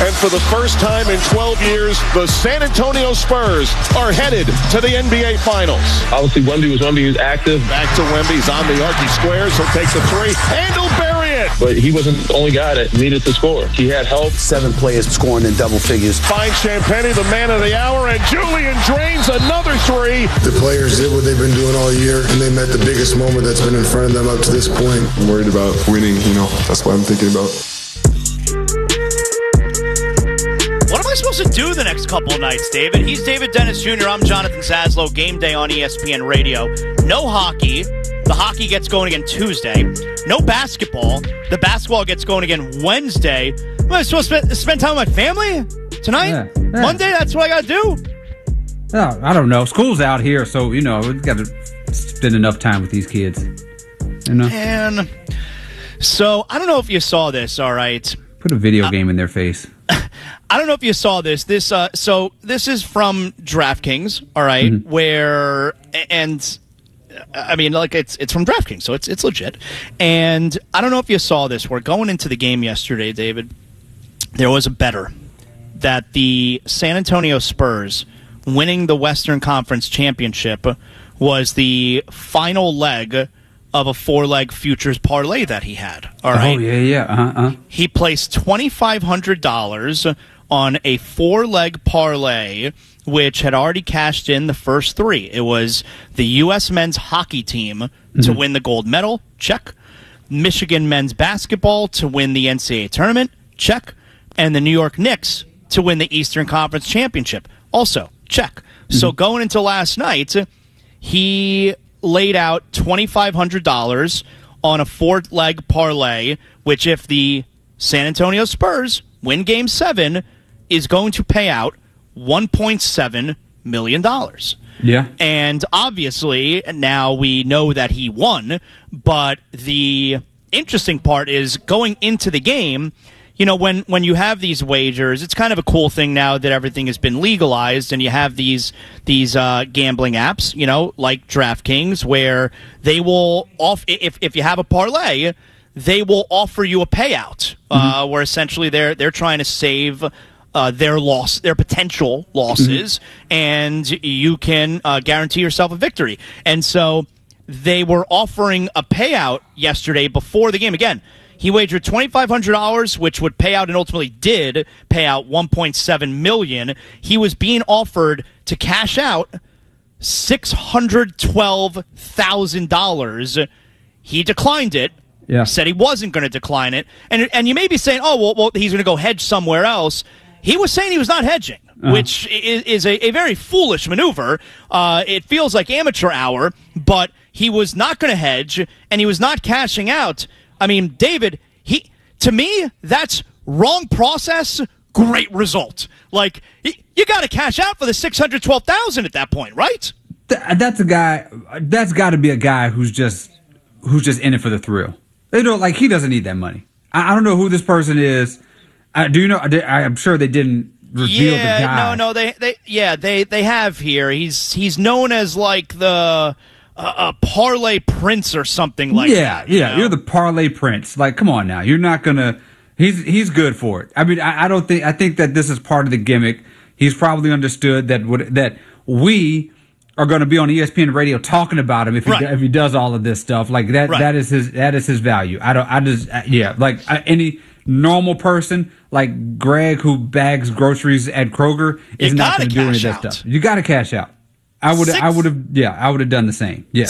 And for the first time in 12 years, the San Antonio Spurs are headed to the NBA Finals. Obviously, Wemby was active. Back to Wemby. He's on the arc. He squares. He'll take the three. And he'll bury it. But he wasn't the only guy that needed to score. He had help. 7 players scoring in double figures. Finds Champagnie, the man of the hour, and Julian drains another three. The players did what they've been doing all year, and they met the biggest moment that's been in front of them up to this point. I'm worried about winning, that's what I'm thinking about. What am I supposed to do the next couple of nights, David? He's David Dennis Jr. I'm Jonathan Zaslow. Game day on ESPN Radio. No hockey. The hockey gets going again Tuesday. No basketball. The basketball gets going again Wednesday. Am I supposed to spend time with my family tonight? Yeah. Monday? That's what I got to do? No, I don't know. School's out here, so, we've got to spend enough time with these kids. And so, I don't know if you saw this, all right? Put a video game in their face. I don't know if you saw this. This is from DraftKings, all right, where, and I mean, like, it's from DraftKings, so it's legit. And I don't know if you saw this. We're going into the game yesterday, David. There was a bettor that the San Antonio Spurs winning the Western Conference Championship was the final leg of a 4-leg futures parlay that he had. All right. Oh, yeah. He placed $2,500 on a 4-leg parlay, which had already cashed in the first 3. It was the U.S. men's hockey team to win the gold medal, check. Michigan men's basketball to win the NCAA tournament, check. And the New York Knicks to win the Eastern Conference Championship, also, check. So going into last night, he laid out $2,500 on a 4-leg parlay, which if the San Antonio Spurs win Game 7, is going to pay out $1.7 million. Yeah. And obviously, now we know that he won, but the interesting part is going into the game, when you have these wagers, it's kind of a cool thing now that everything has been legalized and you have these gambling apps, like DraftKings, where they will if you have a parlay, they will offer you a payout, where essentially they're trying to save their potential losses, and you can guarantee yourself a victory. And so they were offering a payout yesterday before the game. Again, he wagered $2,500, which would pay out and ultimately did pay out $1.7 million. He was being offered to cash out $612,000. He declined it. Yeah. Said he wasn't going to decline it. And you may be saying, well, he's going to go hedge somewhere else. He was saying he was not hedging, which is a very foolish maneuver. It feels like amateur hour, but he was not going to hedge, and he was not cashing out. I mean, David, to me, that's wrong process, great result. Like, you got to cash out for the $612,000 at that point, right? That's a guy. That's got to be a guy who's just in it for the thrill. He doesn't need that money. I don't know who this person is. Do you know? I'm sure they didn't reveal the guy. No. They have here. He's known as like the parlay prince or something like that. Yeah. You're the parlay prince. Like, come on now. You're not gonna. He's good for it. I mean, I think that this is part of the gimmick. He's probably understood that we are going to be on ESPN Radio talking about him if he does all of this stuff like that. Right. That is his value. Any normal person like Greg who bags groceries at Kroger is not going to do any of that stuff. You got to cash out. I would have done the same. Yeah.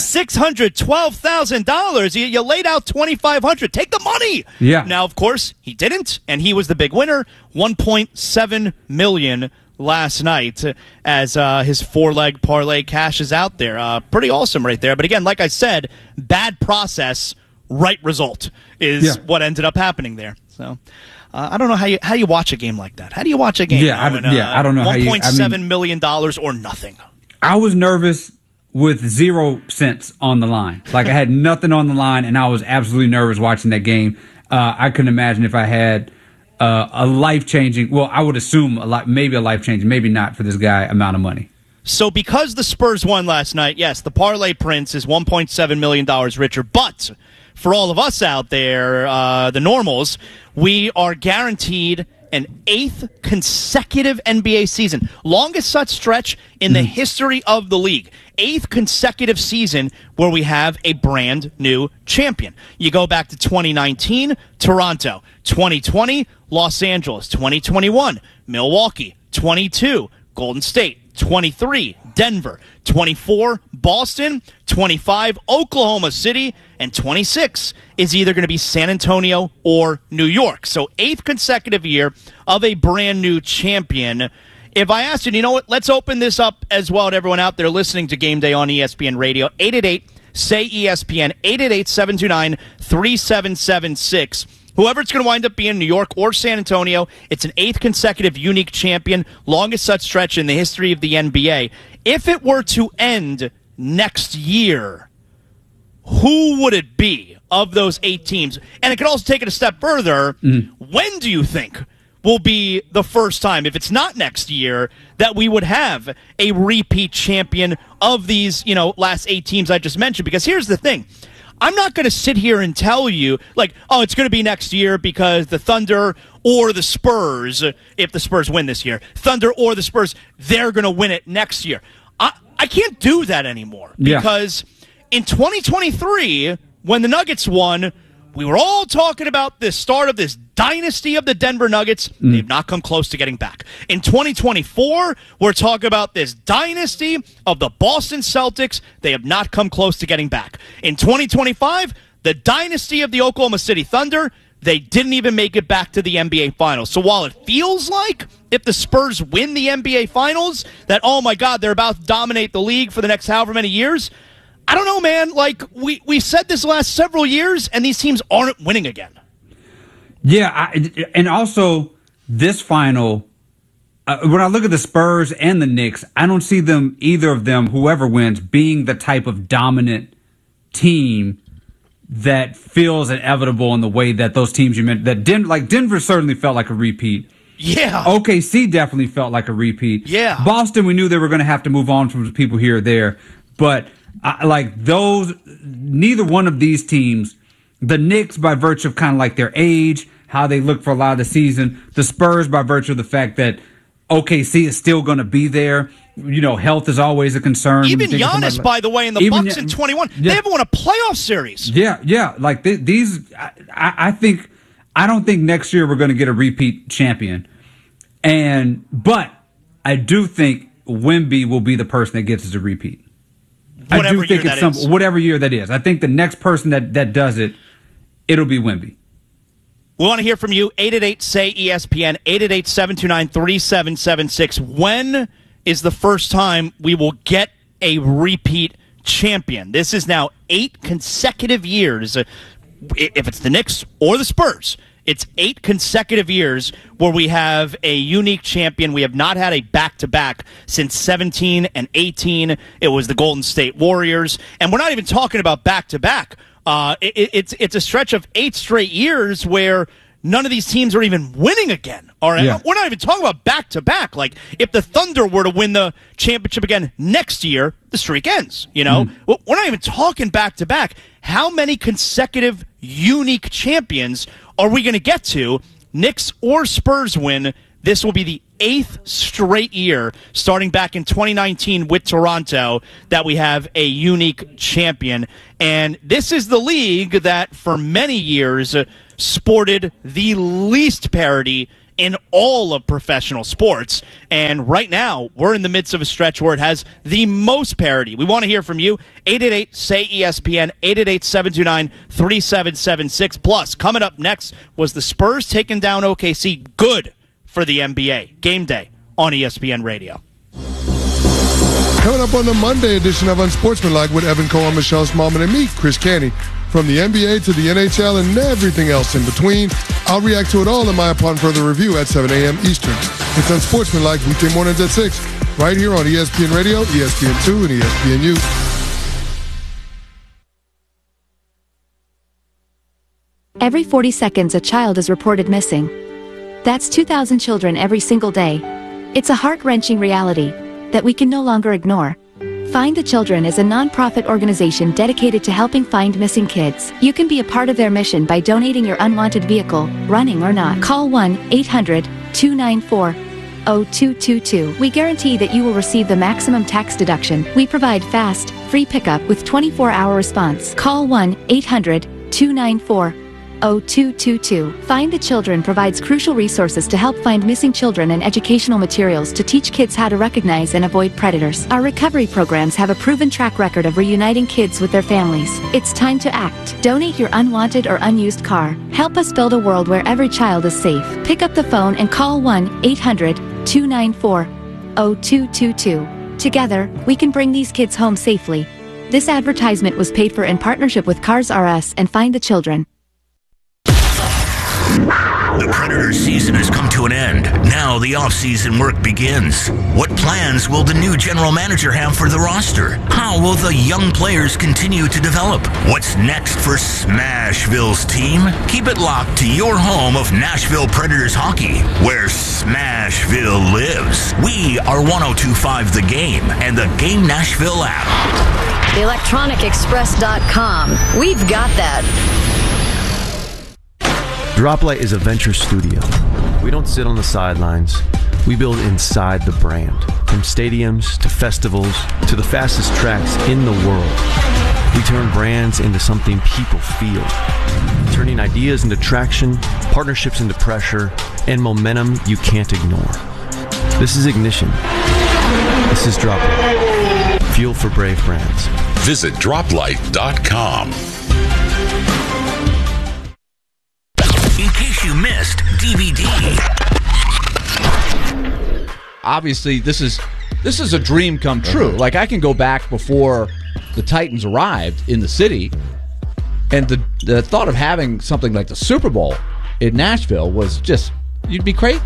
$612,000. You laid out $2,500. Take the money. Yeah. Now, of course, he didn't, and he was the big winner. $1.7 million last night as his 4-leg parlay cashes out there. Pretty awesome right there. But again, like I said, bad process, right result is what ended up happening there. So I don't know how you watch a game like that. How do you watch a game? I don't know how you. $1.7 million or nothing. I was nervous with 0 cents on the line. Like, I had nothing on the line, and I was absolutely nervous watching that game. I couldn't imagine if I had a life-changing, well, I would assume maybe a life-changing, maybe not for this guy, amount of money. So because the Spurs won last night, yes, the parlay prince is $1.7 million richer. But for all of us out there, the normals, we are guaranteed an 8th consecutive NBA season. Longest such stretch in the history of the league. 8th consecutive season where we have a brand new champion. You go back to 2019, Toronto. 2020, Los Angeles. 2021, Milwaukee. 22, Golden State. 23, Denver. 24, Boston. 25, Oklahoma City. And 26 is either going to be San Antonio or New York. So 8th consecutive year of a brand new champion. If I asked you, you know what, let's open this up as well to everyone out there listening to Game Day on ESPN Radio. 888-SAY-ESPN, 888-729-3776. Whoever it's going to wind up being, New York or San Antonio, it's an 8th consecutive unique champion, longest such stretch in the history of the NBA. If it were to end next year, who would it be of those 8 teams? And it could also take it a step further. When do you think will be the first time, if it's not next year, that we would have a repeat champion of these, last 8 teams I just mentioned? Because here's the thing. I'm not going to sit here and tell you, it's going to be next year because the Thunder or the Spurs, if the Spurs win this year, Thunder or the Spurs, they're going to win it next year. I can't do that anymore because in 2023, when the Nuggets won, we were all talking about the start of this dynasty of the Denver Nuggets. They've not come close to getting back. In 2024, we're talking about this dynasty of the Boston Celtics. They have not come close to getting back. In 2025, the dynasty of the Oklahoma City Thunder. They didn't even make it back to the NBA Finals. So while it feels like if the Spurs win the NBA Finals, that, oh my God, they're about to dominate the league for the next however many years, I don't know, man. We said this the last several years, and these teams aren't winning again. Yeah, and also this final, when I look at the Spurs and the Knicks, I don't see them, either of them, whoever wins, being the type of dominant team that feels inevitable in the way that those teams you mentioned, that Denver certainly felt like a repeat. Yeah. OKC definitely felt like a repeat. Yeah. Boston, we knew they were going to have to move on from the people here or there, but neither one of these teams, the Knicks by virtue of kind of like their age, how they look for a lot of the season, the Spurs by virtue of the fact that OKC is still going to be there. Health is always a concern. Even Giannis, by the way, in the Bucks in 21, they haven't won a playoff series. Yeah. Like these, I don't think next year we're going to get a repeat champion. But I do think Wemby will be the person that gets us a repeat. Whatever whatever year that is. I think the next person that does it, it'll be Wemby. We want to hear from you. 888-SAY-ESPN, 888-729-3776. When is the first time we will get a repeat champion? This is now 8 consecutive years. If it's the Knicks or the Spurs, it's 8 consecutive years where we have a unique champion. We have not had a back-to-back since 17 and 18. It was the Golden State Warriors. And we're not even talking about back-to-back. It's a stretch of 8 straight years where none of these teams are even winning again. All right, We're not even talking about back-to-back. Like, if the Thunder were to win the championship again next year, the streak ends. We're not even talking back-to-back. How many consecutive unique champions are we going to get to? Knicks or Spurs win, this will be the 8th straight year, starting back in 2019 with Toronto, that we have a unique champion. And this is the league that for many years sported the least parity in all of professional sports. And right now, we're in the midst of a stretch where it has the most parity. We want to hear from you. 888-SAY-ESPN, 888-729-3776. Plus, coming up next, was the Spurs taking down OKC good for the NBA? Game Day on ESPN Radio. Coming up on the Monday edition of Unsportsmanlike with Evan Cohen, Michelle Smallman, and me, Chris Canty. From the NBA to the NHL and everything else in between, I'll react to it all in my upon further review at 7 a.m. Eastern. It's Unsportsmanlike weekday mornings at 6, right here on ESPN Radio, ESPN2, and ESPNU. Every 40 seconds, a child is reported missing. That's 2,000 children every single day. It's a heart-wrenching reality that we can no longer ignore. Find the Children is a non-profit organization dedicated to helping find missing kids. You can be a part of their mission by donating your unwanted vehicle, running or not. Call 1-800 800-294-0222. We guarantee that you will receive the maximum tax deduction. We provide fast, free pickup with 24-hour response. Call 1-800-294-0222. Find the Children provides crucial resources to help find missing children and educational materials to teach kids how to recognize and avoid predators. Our recovery programs have a proven track record of reuniting kids with their families. It's time to act. Donate your unwanted or unused car. Help us build a world where every child is safe. Pick up the phone and call 1-800-294-0222. Together, we can bring these kids home safely. This advertisement was paid for in partnership with Cars R Us and Find the Children. The Predators season has come to an end. Now the off-season work begins. What plans will the new general manager have for the roster? How will the young players continue to develop? What's next for Smashville's team? Keep it locked to your home of Nashville Predators hockey, where Smashville lives. We are 102.5 The Game and the Game Nashville app. electronicexpress.com. We've got that. Droplight is a venture studio. We don't sit on the sidelines. We build inside the brand. From stadiums to festivals to the fastest tracks in the world. We turn brands into something people feel. Turning ideas into traction, partnerships into pressure, and momentum you can't ignore. This is Ignition. This is Droplight. Fuel for brave brands. Visit droplight.com. In case you missed DVD. Obviously, this is a dream come true. Like, I can go back before the Titans arrived in the city, and the thought of having something like the Super Bowl in Nashville was just, you'd be crazy.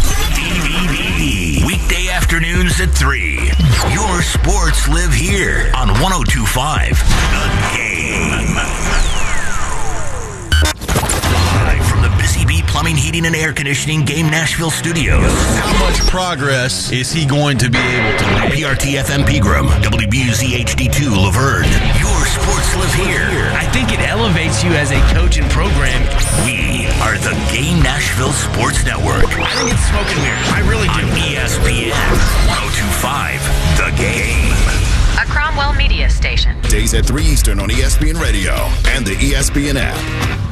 DVD. Weekday afternoons at 3. Your sports live here on 102.5 The Game. Plumbing, Heating, and Air Conditioning Game Nashville Studios. How much progress is he going to be able to make? PRT FM Pegram, WBUZ HD2 Laverne. Your sports live here. I think it elevates you as a coach and program. We are the Game Nashville Sports Network. I think it's smoke and mirrors. I really do. On ESPN 102.5 The Game. A Cromwell Media Station. Days at 3 Eastern on ESPN Radio and the ESPN app.